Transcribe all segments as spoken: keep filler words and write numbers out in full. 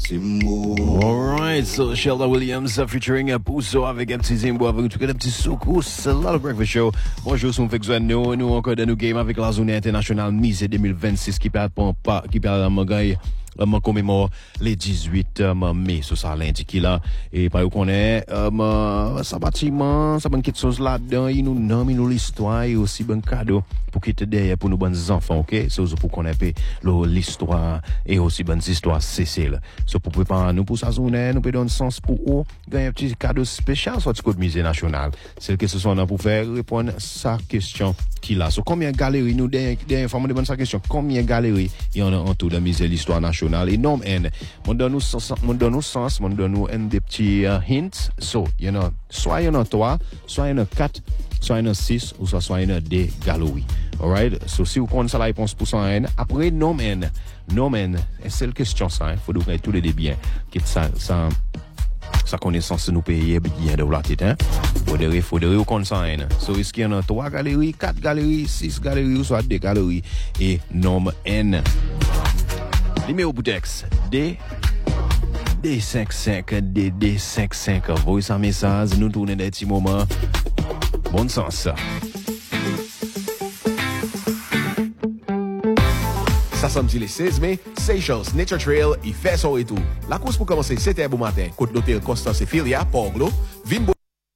Alright, so Sheldon Williams uh, featuring uh, Pousso avec un petit Zimbo avec tout un petit soukous, a lot of breakfast show. Bonjour, si vous faites que nous, nous encore dans nos games avec la zone internationale Mise deux mille vingt-six qui parle pas, qui parle à Mangaï. On commémore les dix-huit um, mai, ce ça lundi qui là et pas qu'on est um, ça bâtiment ça bonne quelque chose là-dedans il nous nomme nous l'histoire et aussi bon cadeau pour qui te derrière pour nos bonnes enfants, OK, c'est so, pour qu'on ait l'histoire et aussi bonnes histoires c'est là so, pour préparer nous pour ça journée nous peut donner sens pour eux gagner un petit cadeau spécial sur le code musée national c'est que ce soit on pour faire répondre sa question qui là so, combien galeries nous derrière informer de sa question combien galeries il y en a en tout de musée l'histoire nationale et non N mon donne nous sens mon donne nous sens mon donne nous un des petits uh, hints so you know soit il y en a trois soit il y en a quatre soit il y en a six ou soit soit il y en a des galeries alright so si vous connaissez la réponse pour ça N après non N non N c'est la question ça il faut donc tous les bien que ça ça sa connaissance nous payer bien de la tête hein faudrait faudrait au consent so est-ce qu'il y en a trois galeries quatre galeries six galeries ou soit des galeries et nom N numéro pour texte D D cinquante-cinq D D cinquante-cinq voice un message nous tourner des petits moments bon sens ça samedi le seize mai, Seychelles Nature Trail il fait son retour. La course pour commencer sept heures au matin. Côte d'hôtel Constance et Filia, Port-Glo, Vinbo.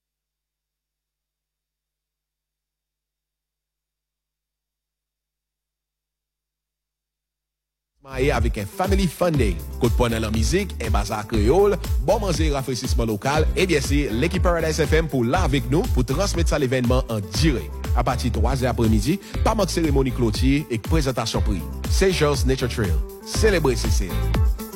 Avec un family fun day. Côte pendant la musique, un bazar créole, bon manger rafraîchissement local et bien sûr l'équipe Paradise F M pour là avec nous pour transmettre ça l'événement en direct. À partir de trois heures après-midi, pas manque cérémonie clôture et présentation prix. Seychelles Nature Trail. Célébrez Cécile.